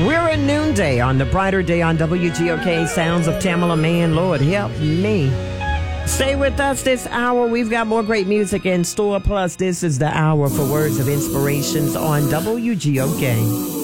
We're at noonday on the brighter day on WGOK. Sounds of Tamala Man. Lord, help me. Stay with us this hour. We've got more great music in store. Plus, this is the hour for Words of Inspirations on WGOK.